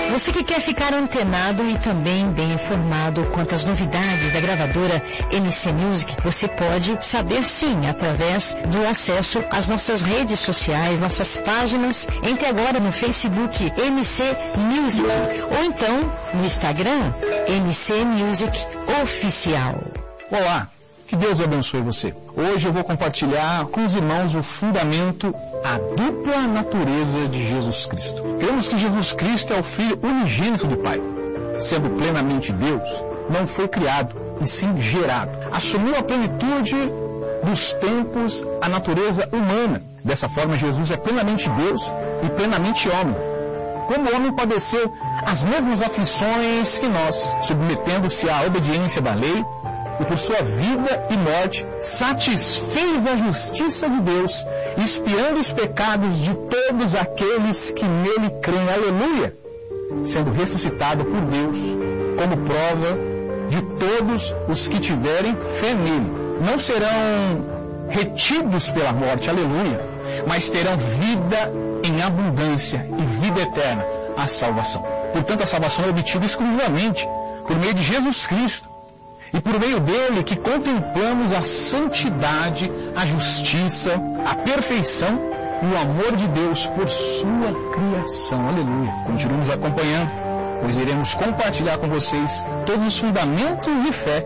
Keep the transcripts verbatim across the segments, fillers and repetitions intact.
Você que quer ficar antenado e também bem informado quanto às novidades da gravadora M C Music, você pode saber sim através do acesso às nossas redes sociais, nossas páginas. Entre agora no Facebook M C Music ou então no Instagram M C Music Oficial. Olá, que Deus abençoe você. Hoje eu vou compartilhar com os irmãos o fundamento, a dupla natureza de Jesus Cristo. Cremos que Jesus Cristo é o Filho unigênito do Pai. Sendo plenamente Deus, não foi criado, e sim gerado. Assumiu a plenitude dos tempos, a natureza humana. Dessa forma, Jesus é plenamente Deus e plenamente homem. Como homem, padeceu as mesmas aflições que nós, submetendo-se à obediência da lei, e por sua vida e morte satisfez a justiça de Deus, expiando os pecados de todos aqueles que nele creem. Aleluia! Sendo ressuscitado por Deus como prova de todos os que tiverem fé nele. Não serão retidos pela morte, aleluia, mas terão vida em abundância e vida eterna, a salvação. Portanto, a salvação é obtida exclusivamente por meio de Jesus Cristo. E por meio dele que contemplamos a santidade, a justiça, a perfeição e o amor de Deus por sua criação. Aleluia. Continuamos acompanhando, pois iremos compartilhar com vocês todos os fundamentos de fé.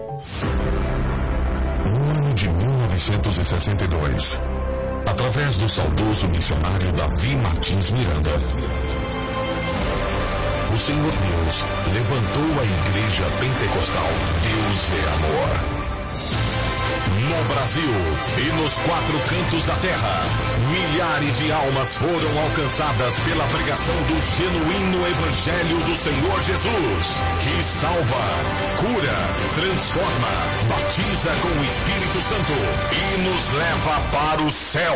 No ano de mil novecentos e sessenta e dois, através do saudoso missionário Davi Martins Miranda, o Senhor Deus levantou a Igreja Pentecostal Deus é Amor. No Brasil e nos quatro cantos da terra, milhares de almas foram alcançadas pela pregação do genuíno Evangelho do Senhor Jesus, que salva, cura, transforma, batiza com o Espírito Santo e nos leva para o céu.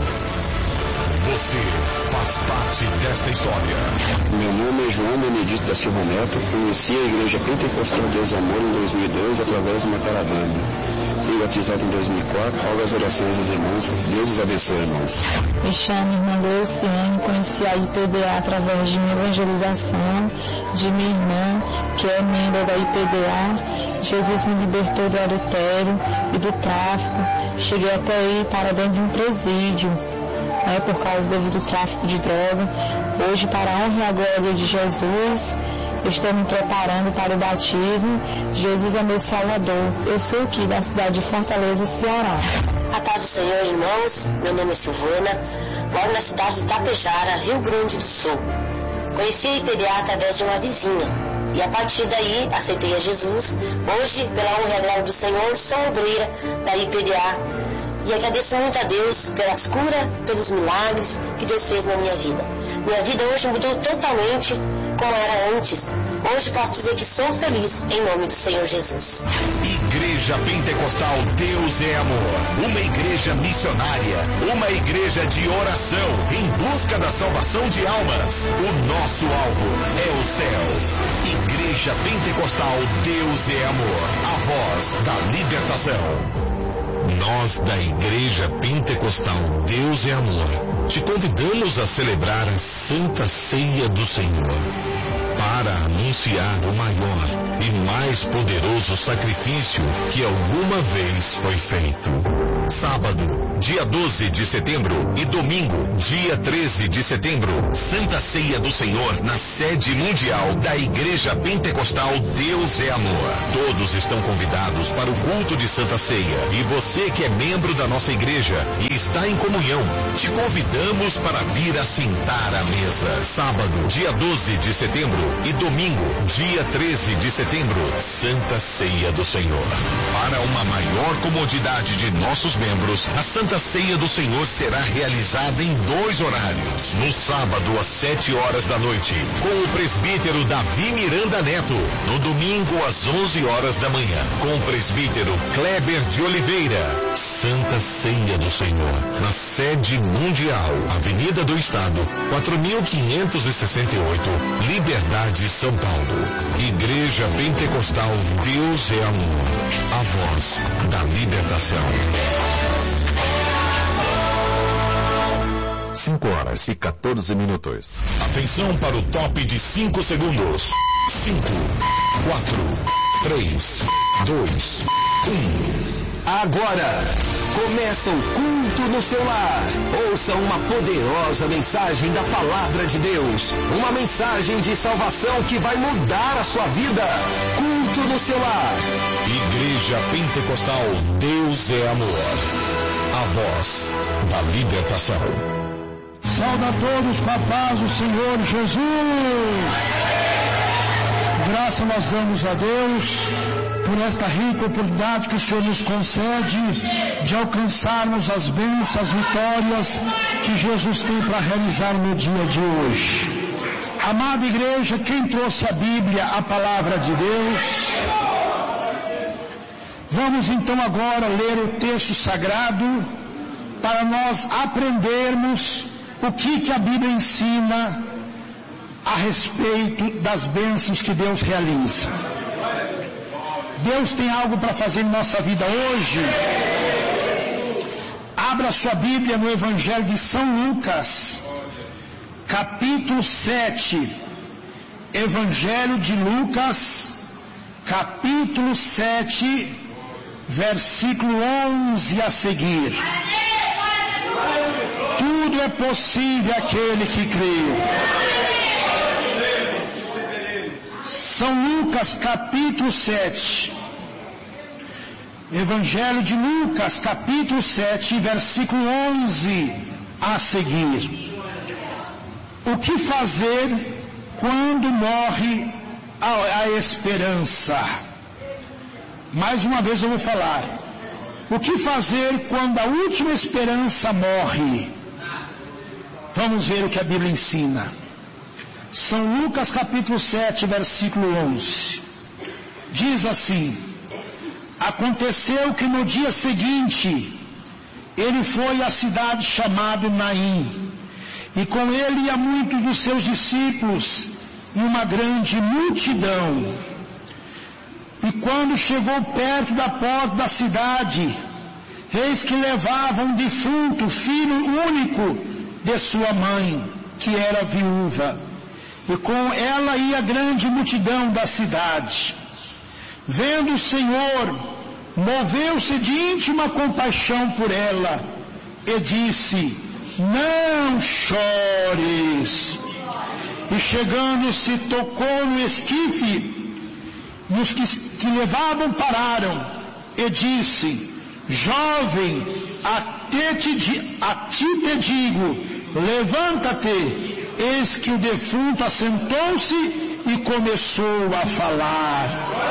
Você faz parte desta história. Meu nome é João Benedito da Silva Neto. Conheci a Igreja Pentecostal Deus é Amor em dois mil e dois através de uma caravana. Fui batizado em dois mil e quatro, ao das orações dos irmãos. Deus os abençoe, irmãos. Me chamo irmã Luciane, conheci a I P D A através de uma evangelização de minha irmã, que é membro da I P D A. Jesus me libertou do adultério e do tráfico. Cheguei até ir para dentro de um presídio. É, por causa devido ao tráfico de droga. Hoje, para a honra e a glória de Jesus, eu estou me preparando para o batismo. Jesus é meu Salvador. Eu sou aqui da cidade de Fortaleza, Ceará. A paz do Senhor, irmãos. Meu nome é Silvana. Moro na cidade de Tapejara, Rio Grande do Sul. Conheci a I P D A através de uma vizinha. E a partir daí, aceitei a Jesus. Hoje, pela honra e a glória do Senhor, sou obreira da I P D A. E agradeço muito a Deus pelas curas, pelos milagres que Deus fez na minha vida. Minha vida hoje mudou totalmente como era antes. Hoje posso dizer que sou feliz em nome do Senhor Jesus. Igreja Pentecostal Deus é Amor. Uma igreja missionária. Uma igreja de oração em busca da salvação de almas. O nosso alvo é o céu. Igreja Pentecostal Deus é Amor. A voz da libertação. Nós da Igreja Pentecostal Deus é Amor te convidamos a celebrar a Santa Ceia do Senhor para anunciar o maior e mais poderoso sacrifício que alguma vez foi feito. Sábado, dia doze de setembro e domingo, dia treze de setembro, Santa Ceia do Senhor na sede mundial da Igreja Pentecostal Deus é Amor. Todos estão convidados para o culto de Santa Ceia e você que é membro da nossa igreja e está em comunhão, te convidamos para vir assentar à mesa. Sábado, dia doze de setembro e domingo, dia treze de setembro, Santa Ceia do Senhor. Para uma maior comodidade de nossos membros, a Santa Ceia do Senhor será realizada em dois horários. No sábado, às sete horas da noite, com o presbítero Davi Miranda Neto. No domingo, às onze horas da manhã, com o presbítero Kleber de Oliveira. Santa Ceia do Senhor, na sede mundial, Avenida do Estado, quatro mil quinhentos e sessenta e oito, Liberdade, São Paulo. Igreja Pentecostal Deus é Amor, a voz da libertação. cinco horas e quatorze minutos. Atenção para o top de cinco segundos. cinco, quatro, três, dois, um. Agora, começa o culto no seu lar. Ouça uma poderosa mensagem da Palavra de Deus. Uma mensagem de salvação que vai mudar a sua vida. Culto no seu lar. Igreja Pentecostal Deus é Amor. A voz da libertação. Sauda a todos com a paz do Senhor Jesus. Graças nós damos a Deus por esta rica oportunidade que o Senhor nos concede de alcançarmos as bênçãos, as vitórias que Jesus tem para realizar no dia de hoje. Amada igreja, quem trouxe a Bíblia, a palavra de Deus? Vamos então agora ler o texto sagrado para nós aprendermos o que, que a Bíblia ensina a respeito das bênçãos que Deus realiza. Deus tem algo para fazer em nossa vida hoje. Abra sua Bíblia no Evangelho de São Lucas, capítulo sete. Evangelho de Lucas, capítulo sete, versículo onze a seguir. Tudo é possível àquele que crê. São Lucas, capítulo sete. Evangelho de Lucas, capítulo sete, versículo onze a seguir. O que fazer quando morre a, a esperança? Mais uma vez eu vou falar. O que fazer quando a última esperança morre? Vamos ver o que a Bíblia ensina. São Lucas capítulo sete, versículo onze. Diz assim: aconteceu que no dia seguinte, ele foi à cidade chamada Naim, e com ele ia muitos dos seus discípulos, e uma grande multidão. E quando chegou perto da porta da cidade, eis que levava um defunto, filho único de sua mãe, que era viúva. E com ela ia grande multidão da cidade. Vendo o Senhor, moveu-se de íntima compaixão por ela, e disse: não chores. E chegando-se, tocou no esquife, e os que, que levavam pararam, e disse: jovem, a ti te, a ti te digo, levanta-te. Eis que o defunto assentou-se e começou a falar.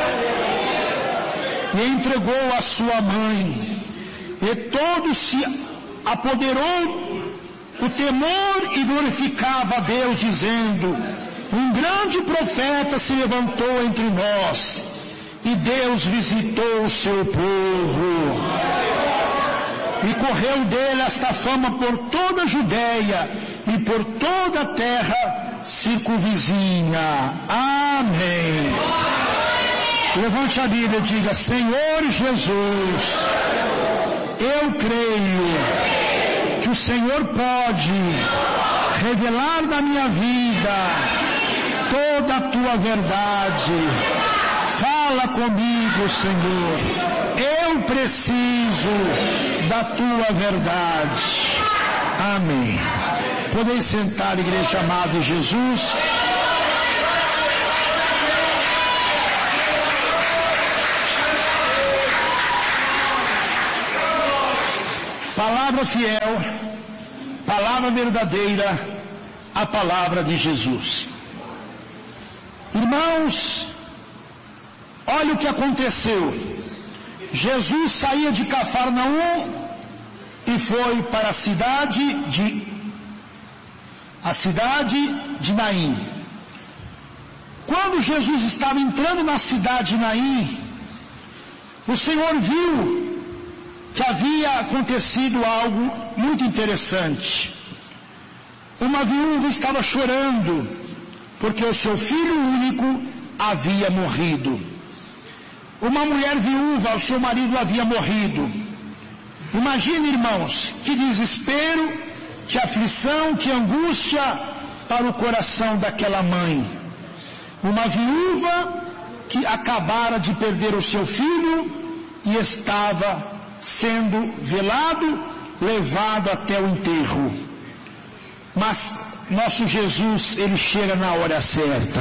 E entregou a sua mãe. E todo se apoderou o temor e glorificava a Deus, dizendo: um grande profeta se levantou entre nós, e Deus visitou o seu povo. E correu dele esta fama por toda a Judéia e por toda a terra circunvizinha. Amém. Levante a Bíblia e diga: Senhor Jesus, eu creio que o Senhor pode revelar na minha vida toda a tua verdade. Fala comigo, Senhor. Eu preciso da tua verdade. Amém. Podeis sentar, igreja amada de Jesus. Palavra fiel, palavra verdadeira, a palavra de Jesus. Irmãos, olha o que aconteceu. Jesus saía de Cafarnaum e foi para a cidade de a cidade de Naim. Quando Jesus estava entrando na cidade de Naim, o Senhor viu que havia acontecido algo muito interessante. Uma viúva estava chorando porque o seu filho único havia morrido. Uma mulher viúva, o seu marido havia morrido. Imagine, irmãos, que desespero que aflição, que angústia para o coração daquela mãe. Uma viúva que acabara de perder o seu filho e estava sendo velado, levado até o enterro. Mas nosso Jesus, ele chega na hora certa.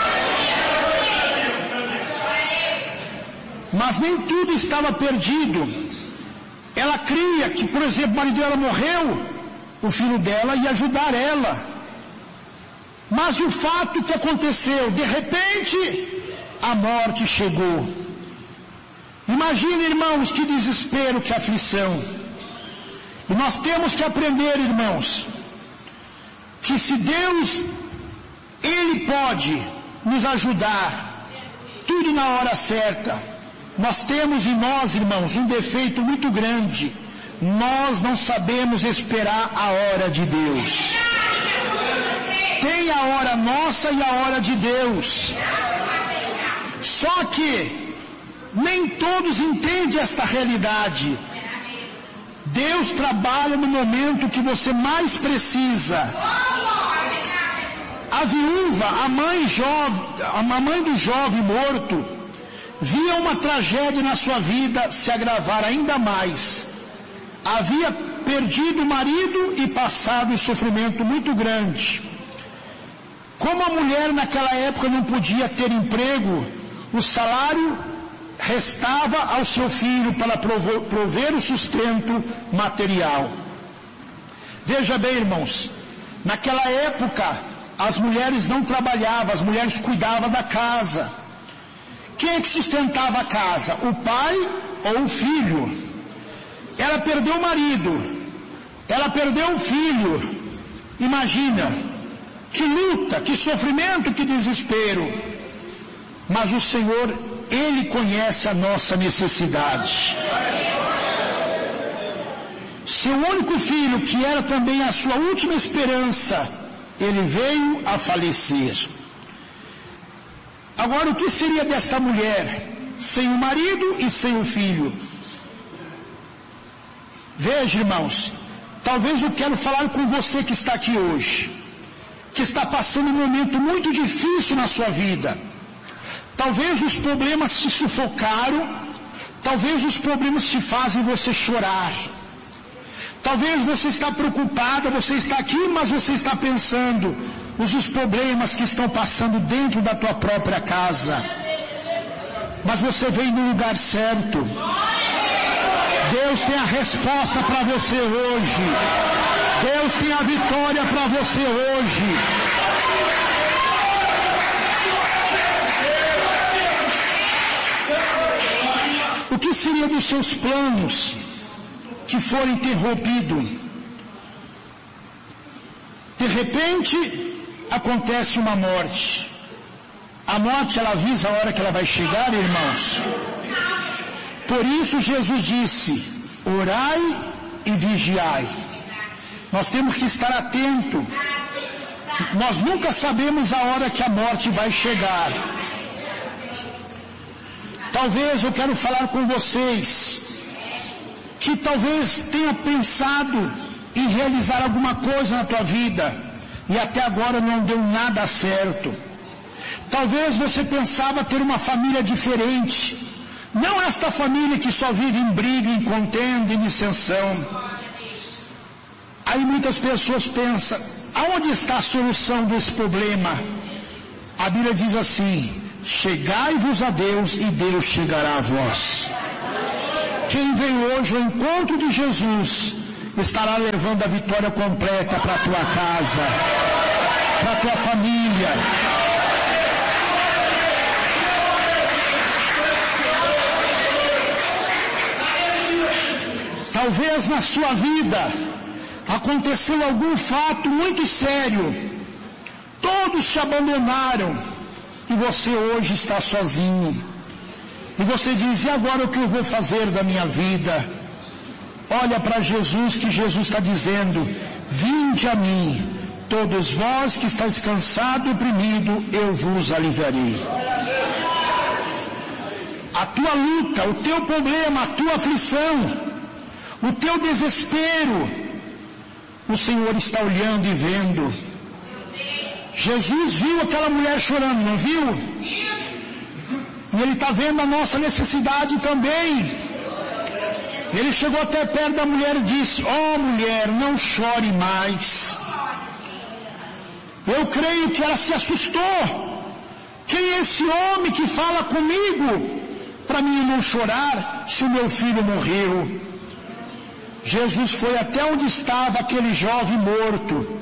Mas nem tudo estava perdido. Ela cria que, por exemplo, o marido dela morreu, o filho dela ia ajudar ela. Mas o fato que aconteceu, de repente, a morte chegou. Imagine, irmãos, que desespero, que aflição. E nós temos que aprender, irmãos, que se Deus, Ele pode nos ajudar, tudo na hora certa. Nós temos em nós, irmãos, um defeito muito grande. Nós não sabemos esperar a hora de Deus. Tem a hora nossa e a hora de Deus. Só que nem todos entendem esta realidade. Deus trabalha no momento que você mais precisa. A viúva, a mãe, jovem, a mãe do jovem morto, via uma tragédia na sua vida se agravar ainda mais. Havia perdido o marido e passado um sofrimento muito grande. Como a mulher naquela época não podia ter emprego, o salário restava ao seu filho para prover o sustento material. Veja bem, irmãos, naquela época as mulheres não trabalhavam, as mulheres cuidavam da casa. Quem é que sustentava a casa? O pai ou o filho? Ela perdeu o marido, ela perdeu o filho. Imagina, que luta, que sofrimento, que desespero. Mas o Senhor, Ele conhece a nossa necessidade. Seu único filho, que era também a sua última esperança, ele veio a falecer. Agora, o que seria desta mulher, sem o marido e sem o filho? Veja, irmãos, talvez eu quero falar com você que está aqui hoje, que está passando um momento muito difícil na sua vida. Talvez os problemas te sufocaram, talvez os problemas te fazem você chorar. Talvez você está preocupada, você está aqui, mas você está pensando nos os problemas que estão passando dentro da tua própria casa. Mas você veio no lugar certo. Deus tem a resposta para você hoje. Deus tem a vitória para você hoje. O que seria dos seus planos que foram interrompidos? De repente, acontece uma morte. A morte, ela avisa a hora que ela vai chegar, irmãos. Por isso Jesus disse, orai e vigiai. Nós temos que estar atentos. Nós nunca sabemos a hora que a morte vai chegar. Talvez eu quero falar com vocês que talvez tenha pensado em realizar alguma coisa na tua vida e até agora não deu nada certo. Talvez você pensava ter uma família diferente, não esta família que só vive em briga, em contenda, em dissensão. Aí muitas pessoas pensam, aonde está a solução desse problema? A Bíblia diz assim, chegai-vos a Deus e Deus chegará a vós. Quem veio hoje ao encontro de Jesus estará levando a vitória completa para a tua casa, para a tua família. Talvez na sua vida aconteceu algum fato muito sério. Todos te abandonaram e você hoje está sozinho. E você diz, e agora o que eu vou fazer da minha vida? Olha para Jesus, que Jesus está dizendo, vinde a mim, todos vós que estáis cansados e oprimidos, eu vos aliviarei. A tua luta, o teu problema, a tua aflição, o teu desespero, o Senhor está olhando e vendo. Jesus viu aquela mulher chorando, não viu? E Ele está vendo a nossa necessidade também. Ele chegou até perto da mulher e disse: ó mulher, não chore mais. Eu creio que ela se assustou. Quem é esse homem que fala comigo para mim não chorar se o meu filho morreu? Jesus foi até onde estava aquele jovem morto.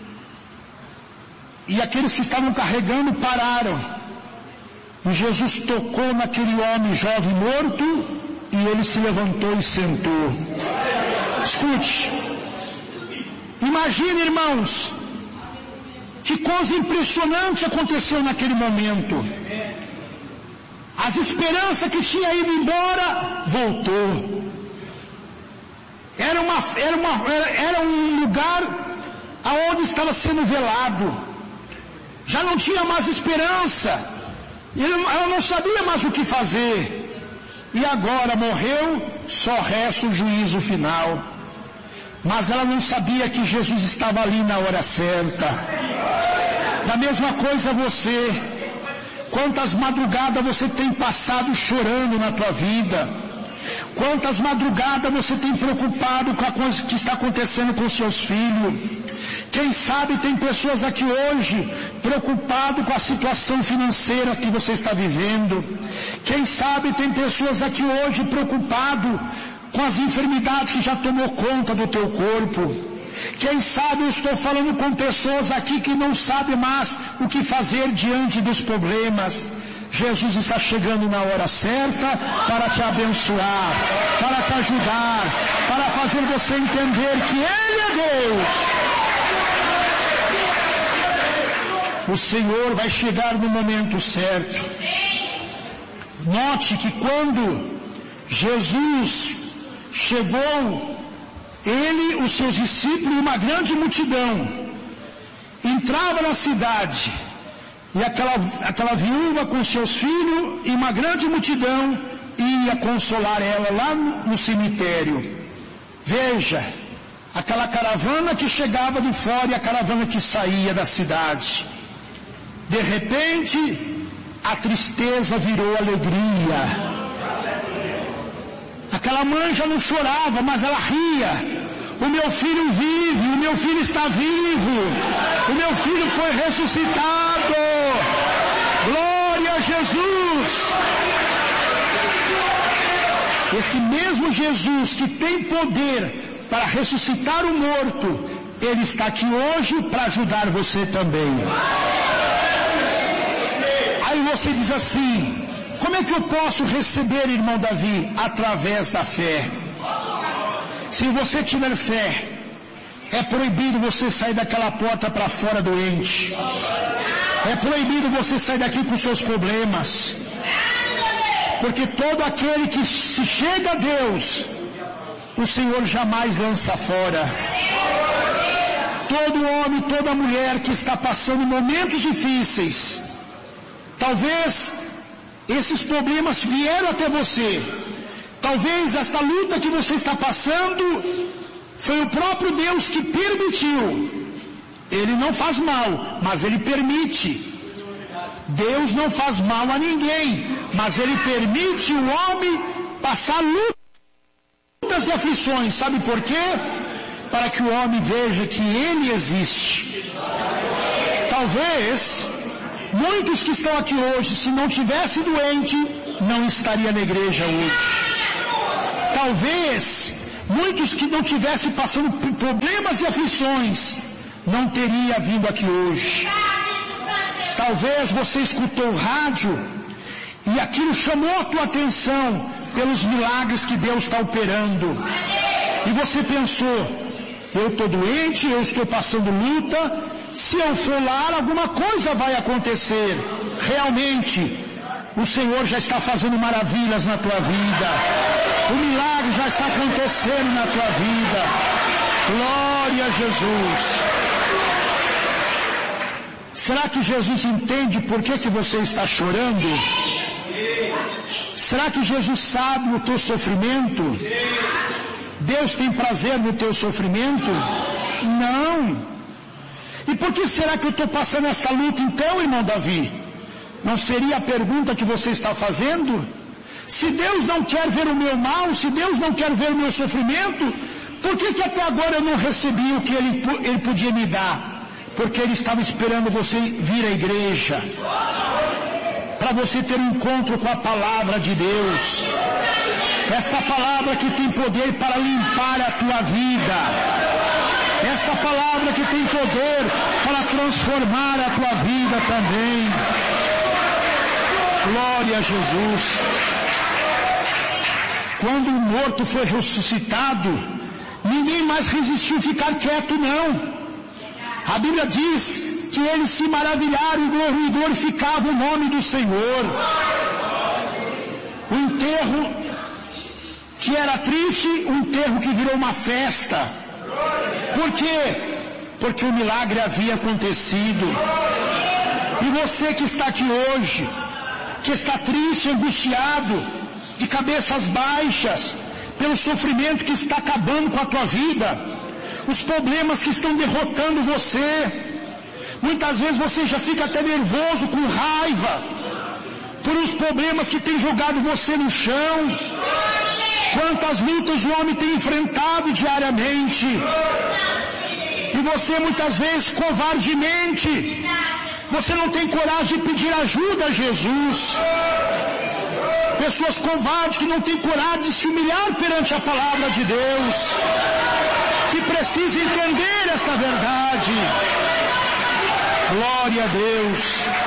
E aqueles que estavam carregando pararam. E Jesus tocou naquele homem jovem morto e ele se levantou e sentou. Escute. Imagine, irmãos, que coisa impressionante aconteceu naquele momento. As esperanças que tinha ido embora, voltou. Era, uma, era, uma, era, era um lugar aonde estava sendo velado. Já não tinha mais esperança. Ela não sabia mais o que fazer. E agora morreu, só resta o juízo final. Mas ela não sabia que Jesus estava ali na hora certa. Da mesma coisa você. Quantas madrugadas você tem passado chorando na tua vida? Quantas madrugadas você tem preocupado com a coisa que está acontecendo com seus filhos? Quem sabe tem pessoas aqui hoje preocupado com a situação financeira que você está vivendo. Quem sabe tem pessoas aqui hoje preocupado com as enfermidades que já tomou conta do teu corpo. Quem sabe eu estou falando com pessoas aqui que não sabem mais o que fazer diante dos problemas. Jesus está chegando na hora certa para te abençoar, para te ajudar, para fazer você entender que Ele é Deus. O Senhor vai chegar no momento certo. Note que quando Jesus chegou, Ele, os seus discípulos e uma grande multidão entrava na cidade. E aquela, aquela viúva com seus filhos e uma grande multidão ia consolar ela lá no, no cemitério. Veja, aquela caravana que chegava de fora e a caravana que saía da cidade. De repente, a tristeza virou alegria. Aquela mãe já não chorava, mas ela ria. O meu filho vive, o meu filho está vivo, o meu filho foi ressuscitado. Glória a Jesus. Esse mesmo Jesus que tem poder para ressuscitar o morto, Ele está aqui hoje para ajudar você também. Aí você diz assim: como é que eu posso receber, irmão Davi? Através da fé. Se você tiver fé, é proibido você sair daquela porta para fora doente. É proibido você sair daqui com seus problemas. Porque todo aquele que se chega a Deus, o Senhor jamais lança fora. Todo homem, toda mulher que está passando momentos difíceis, talvez esses problemas vieram até você. Talvez esta luta que você está passando foi o próprio Deus que permitiu. Ele não faz mal, mas Ele permite. Deus não faz mal a ninguém, mas Ele permite o homem passar lutas e aflições. Sabe por quê? Para que o homem veja que Ele existe. Talvez muitos que estão aqui hoje, se não tivesse doente, não estaria na igreja hoje. Talvez muitos que não tivessem passando por problemas e aflições não teria vindo aqui hoje. Talvez você escutou o rádio e aquilo chamou a tua atenção pelos milagres que Deus está operando. E você pensou: eu estou doente, eu estou passando luta, se eu for lá alguma coisa vai acontecer. Realmente, o Senhor já está fazendo maravilhas na tua vida. O milagre já está acontecendo na tua vida. Glória a Jesus. Será que Jesus entende por que, que você está chorando? Será que Jesus sabe o teu sofrimento? Deus tem prazer no teu sofrimento? Não. E por que será que eu estou passando essa luta então, irmão Davi? Não seria a pergunta que você está fazendo? Se Deus não quer ver o meu mal, se Deus não quer ver o meu sofrimento, por que que até agora eu não recebi o que Ele, ele podia me dar? Porque Ele estava esperando você vir à igreja, para você ter um encontro com a palavra de Deus. Esta palavra que tem poder para limpar a tua vida. Esta palavra que tem poder para transformar a tua vida também. Glória a Jesus. Quando o morto foi ressuscitado, ninguém mais resistiu ficar quieto, não. A Bíblia diz que eles se maravilharam e glorificavam o nome do Senhor. O enterro que era triste, um enterro que virou uma festa. Por quê? Porque o milagre havia acontecido. E você que está aqui hoje, que está triste, angustiado, de cabeças baixas, pelo sofrimento que está acabando com a tua vida, os problemas que estão derrotando você, muitas vezes você já fica até nervoso, com raiva, por os problemas que têm jogado você no chão. Quantas lutas o homem tem enfrentado diariamente, e você muitas vezes covardemente, você não tem coragem de pedir ajuda a Jesus. Pessoas covardes que não têm coragem de se humilhar perante a palavra de Deus, que precisam entender esta verdade. Glória a Deus.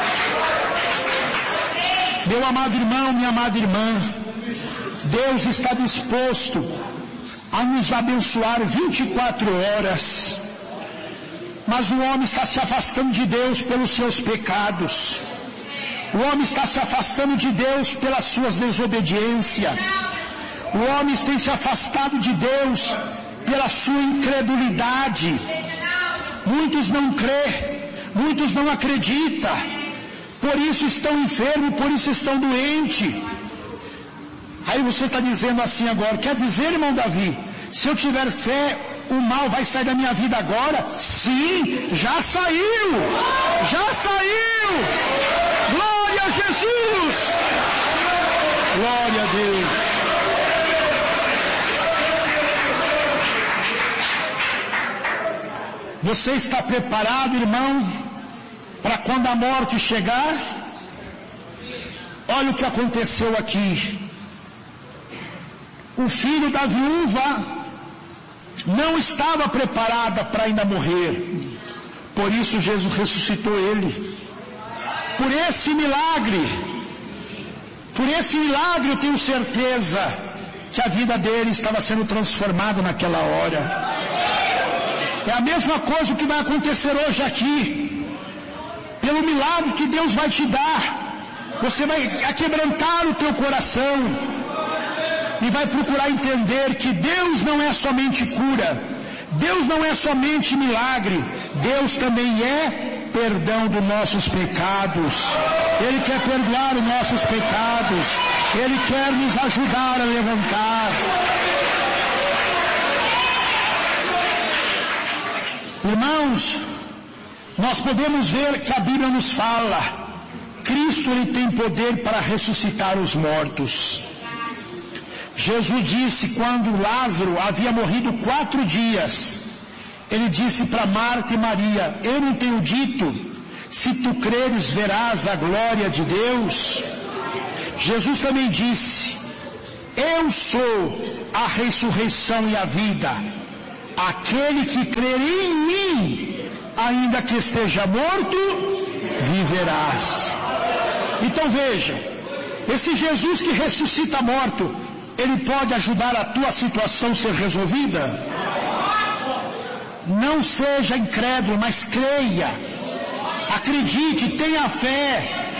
Meu amado irmão, minha amada irmã, Deus está disposto a nos abençoar vinte e quatro horas, mas o homem está se afastando de Deus pelos seus pecados. O homem está se afastando de Deus pelas suas desobediências. O homem tem se afastado de Deus pela sua incredulidade. Muitos não crêem, muitos não acreditam, por isso estão enfermos, por isso estão doentes. Aí você está dizendo assim agora, quer dizer, irmão Davi, se eu tiver fé, o mal vai sair da minha vida agora? Sim, já saiu, já saiu. Glória a Jesus, glória a Deus. Você está preparado, irmão, para quando a morte chegar? Olha o que aconteceu aqui. O filho da viúva não estava preparada para ainda morrer. Por isso Jesus ressuscitou ele. Por esse milagre, por esse milagre eu tenho certeza que a vida dele estava sendo transformada naquela hora. É a mesma coisa que vai acontecer hoje aqui. Pelo milagre que Deus vai te dar, você vai aquebrantar o teu coração e vai procurar entender que Deus não é somente cura, Deus não é somente milagre, Deus também é perdão dos nossos pecados. Ele quer perdoar os nossos pecados, Ele quer nos ajudar a levantar. Irmãos, nós podemos ver que a Bíblia nos fala, Cristo ele tem poder para ressuscitar os mortos. Jesus disse, quando Lázaro havia morrido quatro dias, ele disse para Marta e Maria, eu não tenho dito, se tu creres verás a glória de Deus. Jesus também disse, eu sou a ressurreição e a vida, aquele que crer em mim, ainda que esteja morto, viverás. Então veja, esse Jesus que ressuscita morto, ele pode ajudar a tua situação a ser resolvida? Não seja incrédulo, mas creia, acredite, tenha fé.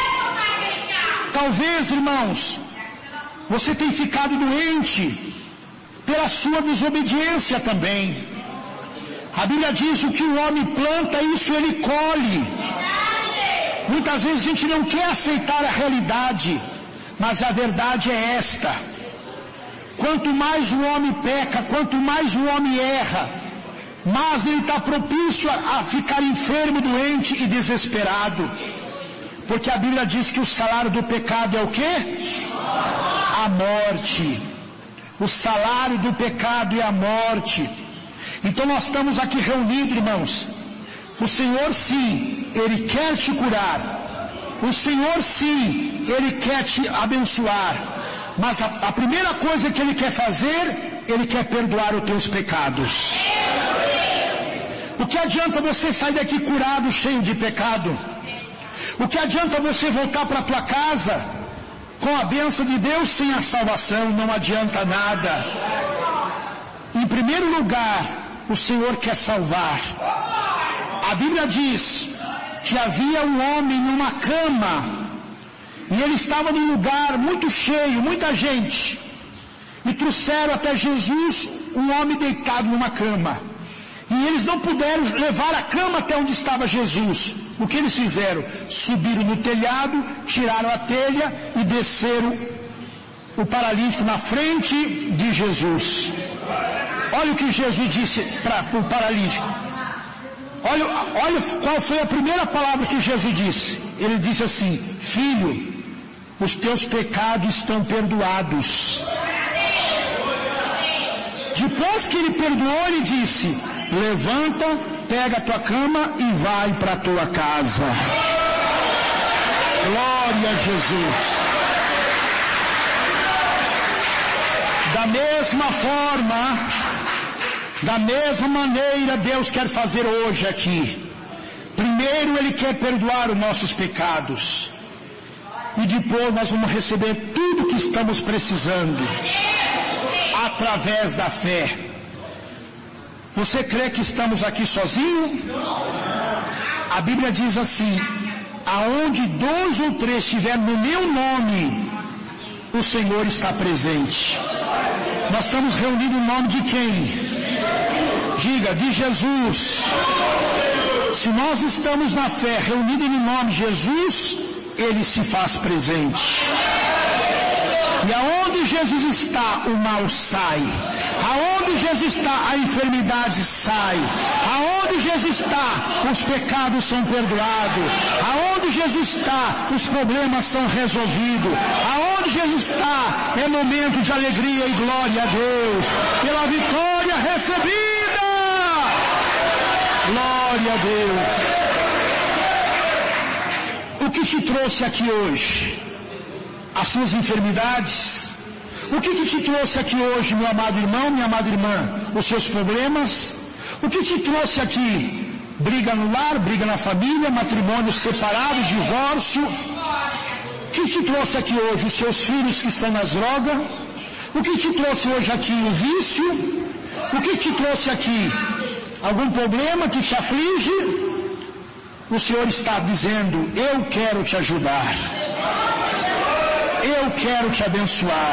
Talvez, irmãos, você tenha ficado doente pela sua desobediência também. A Bíblia diz, o que o homem planta, isso ele colhe. Muitas vezes a gente não quer aceitar a realidade, mas a verdade é esta: quanto mais o homem peca, quanto mais o homem erra, mas ele está propício a, a ficar enfermo, doente e desesperado. Porque a Bíblia diz que o salário do pecado é o quê? A morte. O salário do pecado é a morte. Então nós estamos aqui reunidos, irmãos. O Senhor sim, Ele quer te curar. O Senhor sim, Ele quer te abençoar. Mas a, a primeira coisa que Ele quer fazer, Ele quer perdoar os teus pecados. O que adianta você sair daqui curado, cheio de pecado? O que adianta você voltar para a tua casa com a bênção de Deus sem a salvação? Não adianta nada. Em primeiro lugar, o Senhor quer salvar. A Bíblia diz que havia um homem numa cama, e ele estava num lugar muito cheio, muita gente, e trouxeram até Jesus um homem deitado numa cama, e eles não puderam levar a cama até onde estava Jesus. O que eles fizeram? Subiram no telhado, tiraram a telha e desceram o paralítico na frente de Jesus. Olha o que Jesus disse para o paralítico. Olha, olha qual foi a primeira palavra que Jesus disse. Ele disse assim: filho, os teus pecados estão perdoados. Depois que ele perdoou, ele disse: levanta, pega a tua cama e vai para a tua casa. Glória a Jesus. Da mesma forma, da mesma maneira, Deus quer fazer hoje aqui. Primeiro Ele quer perdoar os nossos pecados, e depois nós vamos receber tudo que estamos precisando, através da fé. Você crê que estamos aqui sozinhos? A Bíblia diz assim: aonde dois ou três estiverem no meu nome, o Senhor está presente. Nós estamos reunidos em nome de quem? Diga, de Jesus. Se nós estamos na fé, reunidos em nome de Jesus, Ele se faz presente. E aonde Jesus está, o mal sai. Aonde Jesus está, a enfermidade sai. Aonde Jesus está, os pecados são perdoados. Aonde Jesus está, os problemas são resolvidos. Aonde Jesus está, é momento de alegria e glória a Deus, pela vitória recebida. Glória a Deus. O que te trouxe aqui hoje? As suas enfermidades? O que, que te trouxe aqui hoje, meu amado irmão, minha amada irmã? Os seus problemas? O que te trouxe aqui? Briga no lar, briga na família, matrimônio separado, divórcio? O que te trouxe aqui hoje? Os seus filhos que estão nas drogas? O que te trouxe hoje aqui? O vício? O que te trouxe aqui? Algum problema que te aflige? O Senhor está dizendo: eu quero te ajudar. Eu quero te abençoar.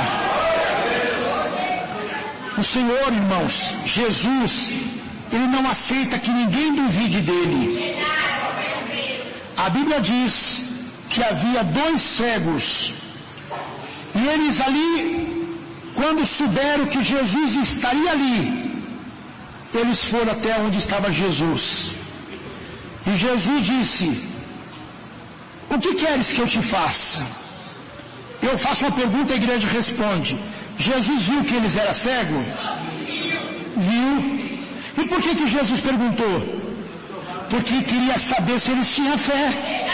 O Senhor, irmãos, Jesus, Ele não aceita que ninguém duvide dEle. A Bíblia diz que havia dois cegos, e eles ali, quando souberam que Jesus estaria ali, eles foram até onde estava Jesus. E Jesus disse: o que queres que eu te faça? Eu faço uma pergunta, a igreja responde. Jesus viu que eles eram cegos? Viu. E por que que Jesus perguntou? Porque queria saber se eles tinham fé.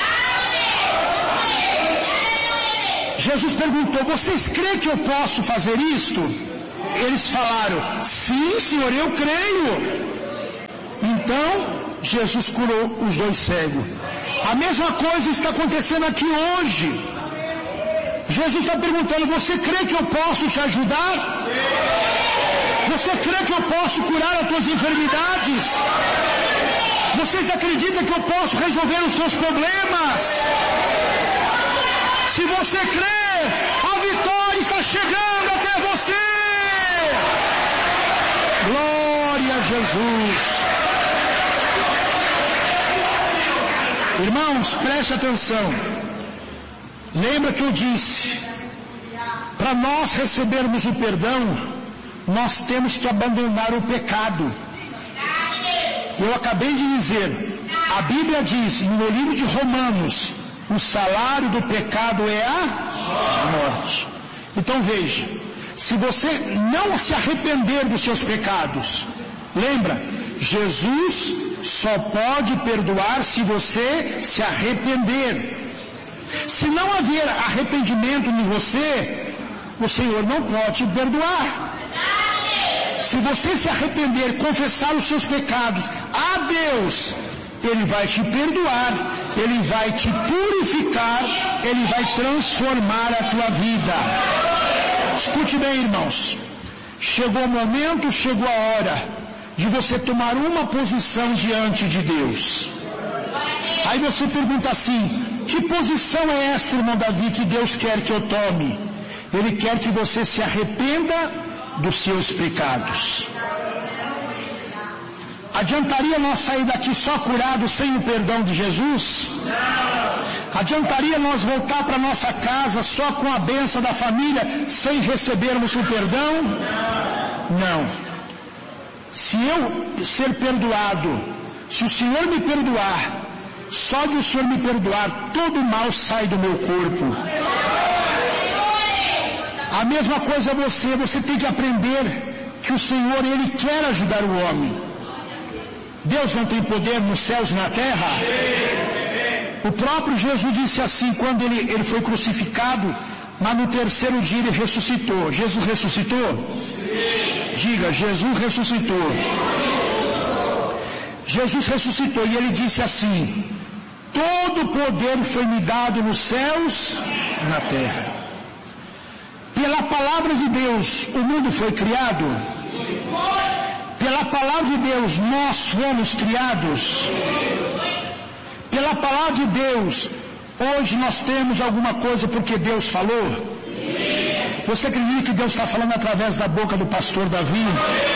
Jesus perguntou: vocês creem que eu posso fazer isto? Eles falaram: sim, Senhor, eu creio. Então Jesus curou os dois cegos. A mesma coisa está acontecendo aqui hoje. Jesus está perguntando: você crê que eu posso te ajudar? Você crê que eu posso curar as tuas enfermidades? Vocês acreditam que eu posso resolver os teus problemas? Se você crê, a vitória está chegando até você. Glória a Jesus. Irmãos, preste atenção. Lembra que eu disse, para nós recebermos o perdão, nós temos que abandonar o pecado. Eu acabei de dizer, a Bíblia diz no livro de Romanos, o salário do pecado é a morte. Então veja, se você não se arrepender dos seus pecados, lembra, Jesus só pode perdoar se você se arrepender. Se não haver arrependimento em você, o Senhor não pode perdoar. Se você se arrepender, confessar os seus pecados a Deus, Ele vai te perdoar, Ele vai te purificar, Ele vai transformar a tua vida. Escute bem, irmãos. Chegou o momento, chegou a hora de você tomar uma posição diante de Deus. Aí você pergunta assim, que posição é esta, irmão Davi, que Deus quer que eu tome? Ele quer que você se arrependa dos seus pecados. Adiantaria nós sair daqui só curados sem o perdão de Jesus? Adiantaria nós voltar para nossa casa só com a bênção da família sem recebermos o perdão? Não. Se eu ser perdoado, se o Senhor me perdoar, só de o Senhor me perdoar, todo o mal sai do meu corpo. A mesma coisa é você, você tem que aprender que o Senhor, Ele quer ajudar o homem. Deus não tem poder nos céus e na terra? O próprio Jesus disse assim, quando ele, ele foi crucificado, mas no terceiro dia ele ressuscitou. Jesus ressuscitou? Sim. Diga, Jesus ressuscitou. Jesus ressuscitou e ele disse assim, todo o poder foi me dado nos céus e na terra. Pela palavra de Deus, o mundo foi criado? Pela palavra de Deus, nós fomos criados? Pela palavra de Deus, hoje nós temos alguma coisa porque Deus falou? Você acredita que Deus está falando através da boca do pastor Davi?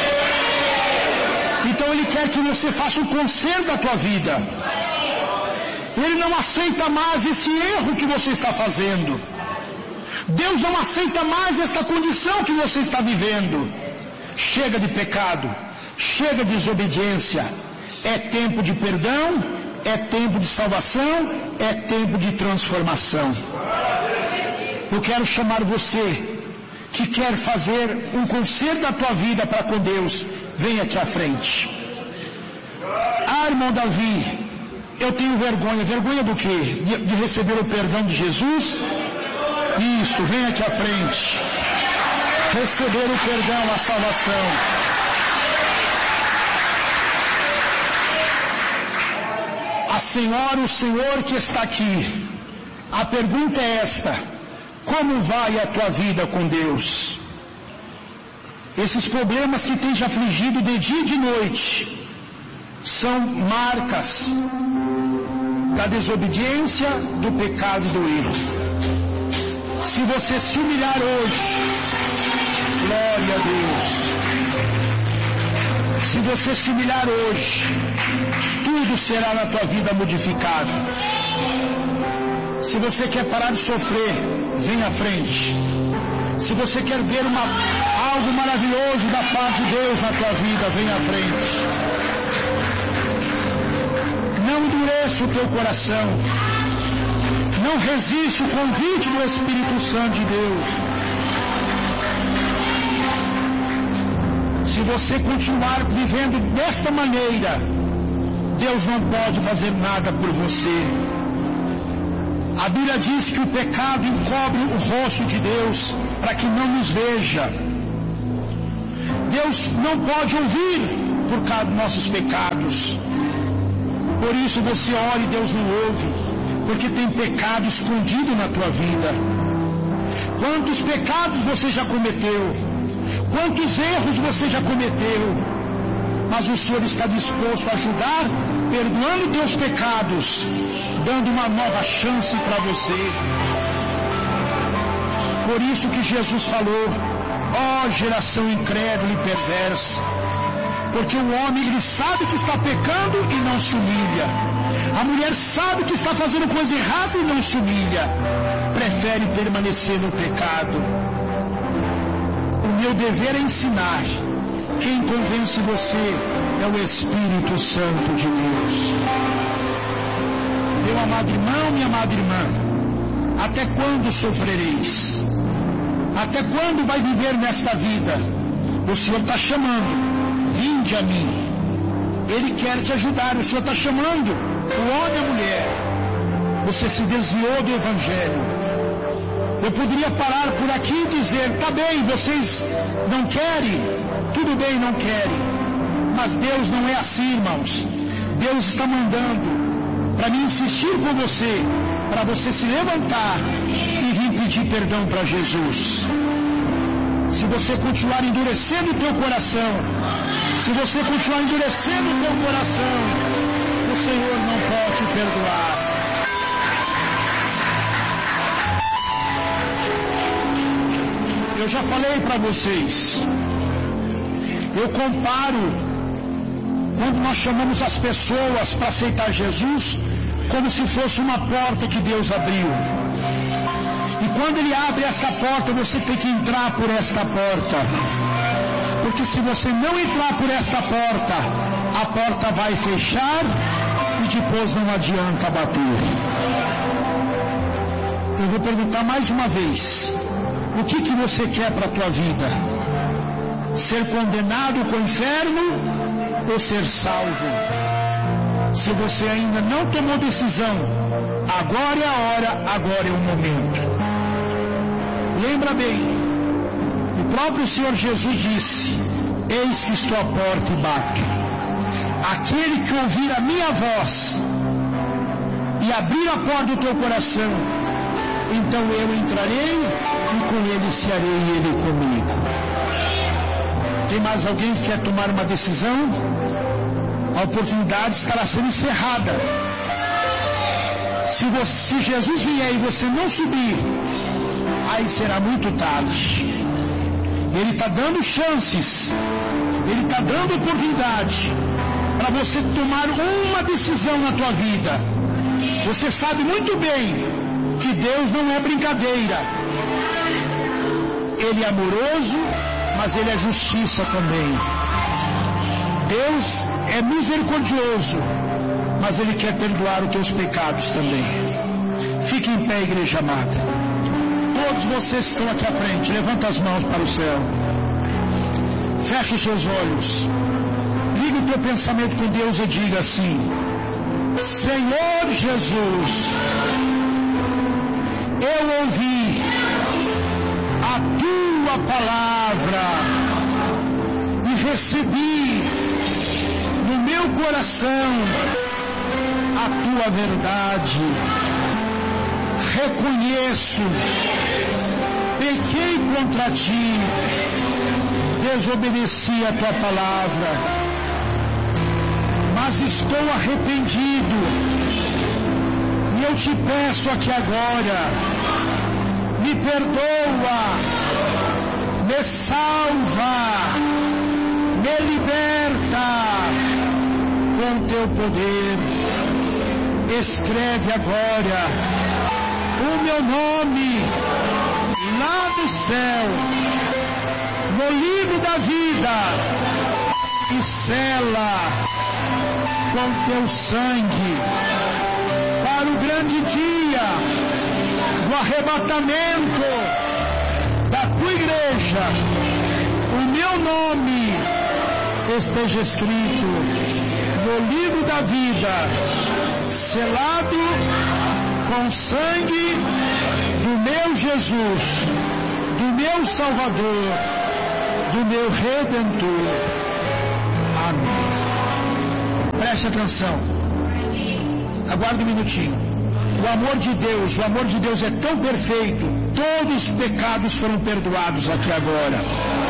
Então Ele quer que você faça um conserto da tua vida. Ele não aceita mais esse erro que você está fazendo. Deus não aceita mais esta condição que você está vivendo. Chega de pecado, chega de desobediência. É tempo de perdão, é tempo de salvação, é tempo de transformação. Eu quero chamar você que quer fazer um conserto da tua vida para com Deus, vem aqui à frente. Ah, irmão Davi, eu tenho vergonha. Vergonha do quê? De, de receber o perdão de Jesus? Isso, vem aqui à frente. Receber o perdão, a salvação. A senhora, o Senhor que está aqui. A pergunta é esta: como vai a tua vida com Deus? Esses problemas que tem te afligido de dia e de noite são marcas da desobediência, do pecado e do erro. Se você se humilhar hoje, glória a Deus. Se você se humilhar hoje, tudo será na tua vida modificado. Se você quer parar de sofrer, vem à frente. Se você quer ver uma, algo maravilhoso da parte de Deus na tua vida, vem à frente. Não endureça o teu coração. Não resiste o convite do Espírito Santo de Deus. Se você continuar vivendo desta maneira, Deus não pode fazer nada por você. A Bíblia diz que o pecado encobre o rosto de Deus para que não nos veja. Deus não pode ouvir por causa dos nossos pecados. Por isso você ora e Deus não ouve, porque tem pecado escondido na tua vida. Quantos pecados você já cometeu? Quantos erros você já cometeu? Mas o Senhor está disposto a ajudar, perdoando teus pecados, dando uma nova chance para você. Por isso que Jesus falou: ó geração incrédula e perversa. Porque o homem, ele sabe que está pecando e não se humilha. A mulher sabe que está fazendo coisa errada e não se humilha. Prefere permanecer no pecado. O meu dever é ensinar. Quem convence você é o Espírito Santo de Deus. Meu amado irmão, minha amada irmã, até quando sofrereis? Até quando vai viver nesta vida? O Senhor está chamando, vinde a mim. Ele quer te ajudar, o Senhor está chamando o homem e a mulher. Você se desviou do Evangelho. Eu poderia parar por aqui e dizer, tá bem, vocês não querem, tudo bem, não querem. Mas Deus não é assim, irmãos. Deus está mandando para mim insistir com você, para você se levantar e vir pedir perdão para Jesus. Se você continuar endurecendo o teu coração, se você continuar endurecendo o teu coração, o Senhor não pode te perdoar. Eu já falei para vocês, eu comparo quando nós chamamos as pessoas para aceitar Jesus como se fosse uma porta que Deus abriu. E quando Ele abre esta porta, você tem que entrar por esta porta. Porque se você não entrar por esta porta, a porta vai fechar e depois não adianta bater. Eu vou perguntar mais uma vez. O que que você quer para a tua vida? Ser condenado com o inferno ou ser salvo? Se você ainda não tomou decisão, agora é a hora, agora é o momento. Lembra bem, o próprio Senhor Jesus disse, eis que estou à porta e bato. Aquele que ouvir a minha voz e abrir a porta do teu coração, então eu entrarei e com ele cearei e ele comigo. Tem mais alguém que quer tomar uma decisão? A oportunidade estará sendo encerrada. Se, você, se Jesus vier e você não subir, aí será muito tarde. Ele está dando chances, Ele está dando oportunidade para você tomar uma decisão na tua vida. Você sabe muito bem que Deus não é brincadeira. Ele é amoroso, mas Ele é justiça também. Deus é misericordioso, mas Ele quer perdoar os teus pecados também. Fique em pé, igreja amada. Todos vocês que estão aqui à frente, levanta as mãos para o céu. Feche os seus olhos. Liga o teu pensamento com Deus e diga assim: Senhor Jesus, eu ouvi a tua palavra e recebi no meu coração a tua verdade. Reconheço, pequei contra ti, desobedeci a tua palavra, mas estou arrependido e eu te peço aqui agora, me perdoa, me salva, me liberta com teu poder. Escreve agora o meu nome lá no céu, no livro da vida, e sela com teu sangue para o grande dia do arrebatamento da tua igreja. O meu nome esteja escrito no livro da vida, selado com o sangue do meu Jesus, do meu Salvador, do meu Redentor. Amém. Preste atenção. Aguarde um minutinho. O amor de Deus, o amor de Deus é tão perfeito, todos os pecados foram perdoados aqui agora.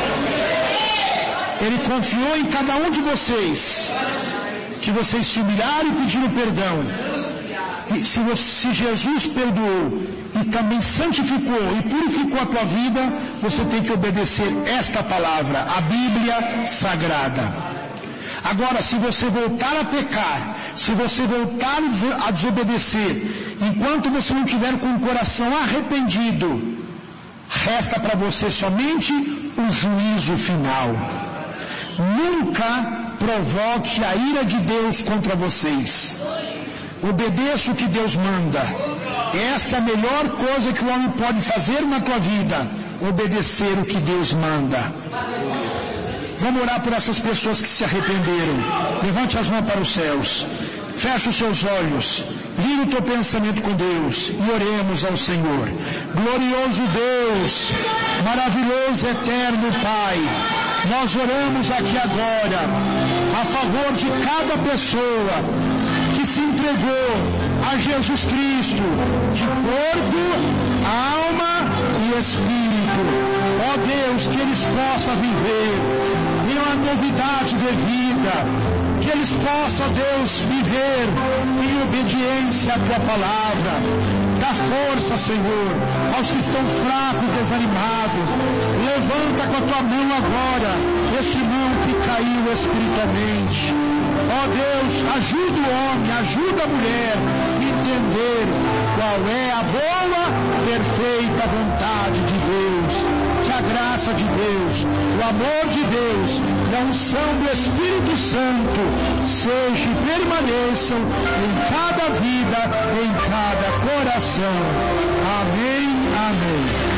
Ele confiou em cada um de vocês, que vocês se humilharam e pediram perdão. E se, você, se Jesus perdoou e também santificou e purificou a tua vida, você tem que obedecer esta palavra, a Bíblia Sagrada. Agora, se você voltar a pecar, se você voltar a desobedecer, enquanto você não tiver com o coração arrependido, resta para você somente o juízo final. Nunca provoque a ira de Deus contra vocês. Obedeça o que Deus manda. Esta é a melhor coisa que o homem pode fazer na tua vida, obedecer o que Deus manda. Vamos orar por essas pessoas que se arrependeram. Levante as mãos para os céus. Feche os seus olhos. Liga o teu pensamento com Deus e oremos ao Senhor. Glorioso Deus, maravilhoso eterno Pai, nós oramos aqui agora a favor de cada pessoa que se entregou a Jesus Cristo de corpo, alma e espírito. Ó Deus, que eles possam viver em uma novidade de vida, que eles possam, Deus, viver em obediência à Tua palavra. Dá força, Senhor, aos que estão fracos e desanimados. Levanta com a Tua mão agora este irmão que caiu espiritualmente. Ó Deus, ajuda o homem, ajuda a mulher a entender qual é a boa, perfeita vontade de Deus. Que a graça de Deus, o amor de Deus e a unção do Espírito Santo seja e permaneçam em cada vida, em cada coração. Amém, amém.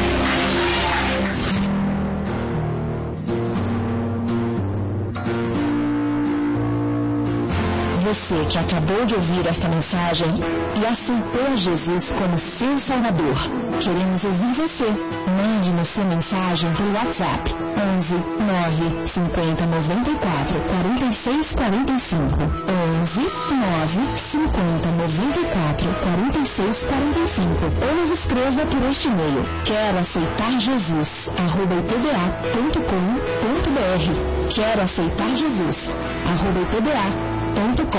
Você que acabou de ouvir esta mensagem e aceitou Jesus como seu Salvador, queremos ouvir você. Mande-nos sua mensagem pelo WhatsApp onze nove cinquenta noventa e quatro quarenta e seis quarenta e cinco onze nove cinquenta noventa e quatro quarenta e seis quarenta e cinco ou nos escreva por este e-mail quero aceitar Jesus arroba i p d a ponto com ponto b r quero aceitar Jesus arroba i p d a ponto com